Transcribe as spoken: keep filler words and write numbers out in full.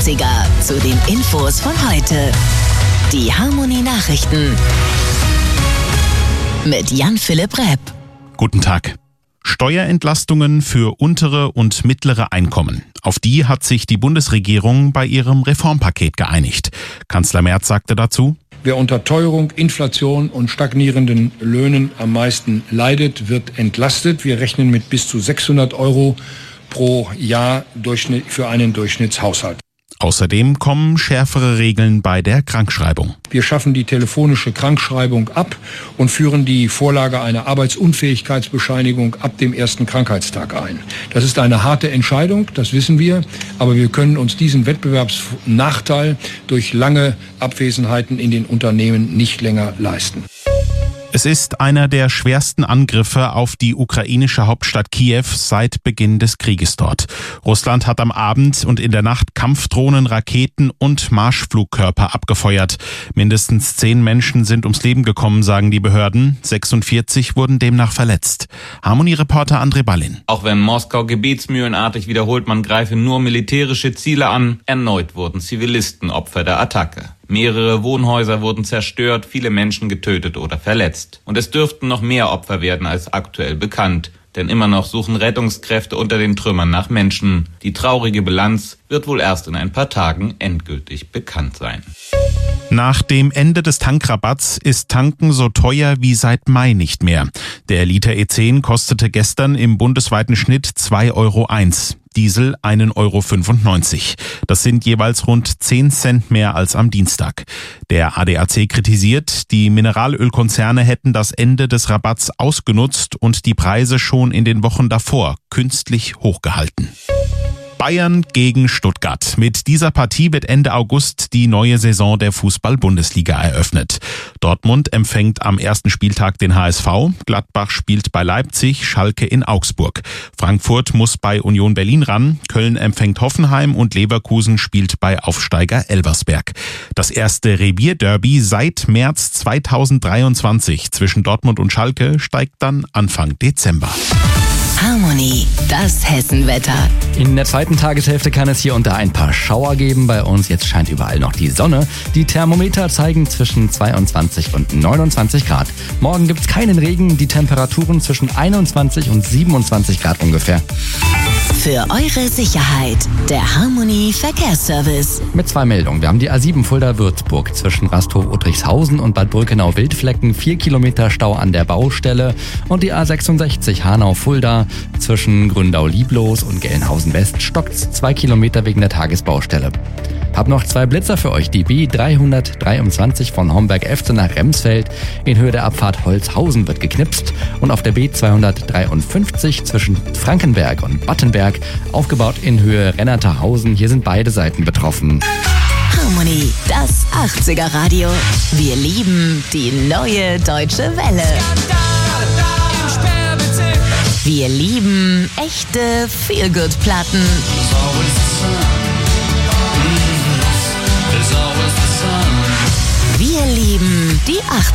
achtziger zu den Infos von heute. Die Harmonie Nachrichten mit Jan-Philipp Repp. Guten Tag. Steuerentlastungen für untere und mittlere Einkommen. Auf die hat sich die Bundesregierung bei ihrem Reformpaket geeinigt. Kanzler Merz sagte dazu: Wer unter Teuerung, Inflation und stagnierenden Löhnen am meisten leidet, wird entlastet. Wir rechnen mit bis zu sechshundert Euro pro Jahr für einen Durchschnittshaushalt. Außerdem kommen schärfere Regeln bei der Krankschreibung. Wir schaffen die telefonische Krankschreibung ab und führen die Vorlage einer Arbeitsunfähigkeitsbescheinigung ab dem ersten Krankheitstag ein. Das ist eine harte Entscheidung, das wissen wir, aber wir können uns diesen Wettbewerbsnachteil durch lange Abwesenheiten in den Unternehmen nicht länger leisten. Es ist einer der schwersten Angriffe auf die ukrainische Hauptstadt Kiew seit Beginn des Krieges dort. Russland hat am Abend und in der Nacht Kampfdrohnen, Raketen und Marschflugkörper abgefeuert. Mindestens zehn Menschen sind ums Leben gekommen, sagen die Behörden. sechsundvierzig wurden demnach verletzt. Harmonie-Reporter André Ballin. Auch wenn Moskau gebetsmühlenartig wiederholt, man greife nur militärische Ziele an, erneut wurden Zivilisten Opfer der Attacke. Mehrere Wohnhäuser wurden zerstört, viele Menschen getötet oder verletzt. Und es dürften noch mehr Opfer werden als aktuell bekannt. Denn immer noch suchen Rettungskräfte unter den Trümmern nach Menschen. Die traurige Bilanz wird wohl erst in ein paar Tagen endgültig bekannt sein. Nach dem Ende des Tankrabatts ist Tanken so teuer wie seit Mai nicht mehr. Der Liter E zehn kostete gestern im bundesweiten Schnitt zwei Euro eins. Diesel einen Euro fünfundneunzig. Das sind jeweils rund zehn Cent mehr als am Dienstag. Der A D A C kritisiert, die Mineralölkonzerne hätten das Ende des Rabatts ausgenutzt und die Preise schon in den Wochen davor künstlich hochgehalten. Bayern gegen Stuttgart. Mit dieser Partie wird Ende August die neue Saison der Fußball-Bundesliga eröffnet. Dortmund empfängt am ersten Spieltag den H S V, Gladbach spielt bei Leipzig, Schalke in Augsburg. Frankfurt muss bei Union Berlin ran, Köln empfängt Hoffenheim und Leverkusen spielt bei Aufsteiger Elversberg. Das erste Revierderby seit März zweitausenddreiundzwanzig zwischen Dortmund und Schalke steigt dann Anfang Dezember. Harmonie, das Hessenwetter. In der zweiten Tageshälfte kann es hier und da ein paar Schauer geben. Bei uns jetzt scheint überall noch die Sonne. Die Thermometer zeigen zwischen zweiundzwanzig und neunundzwanzig Grad. Morgen gibt es keinen Regen, die Temperaturen zwischen einundzwanzig und siebenundzwanzig Grad ungefähr. Für eure Sicherheit, der Harmonie Verkehrsservice. Mit zwei Meldungen. Wir haben die A sieben Fulda-Würzburg zwischen Rasthof-Uttrichshausen und Bad Brückenau-Wildflecken. Vier Kilometer Stau an der Baustelle. Und die A sechsundsechzig Hanau-Fulda zwischen Gründau-Lieblos und Gelnhausen-West stockt zwei Kilometer wegen der Tagesbaustelle. Hab noch zwei Blitzer für euch. Die B dreihundertdreiundzwanzig von Homberg-Efze nach Remsfeld in Höhe der Abfahrt Holzhausen wird geknipst und auf der B zweihundertdreiundfünfzig zwischen Frankenberg und Battenberg aufgebaut in Höhe Rennerterhausen. Hier sind beide Seiten betroffen. Harmonie, das achtziger Radio. Wir lieben die neue Deutsche Welle. Wir lieben echte Feel-Good-Platten. Wir lieben die achtziger.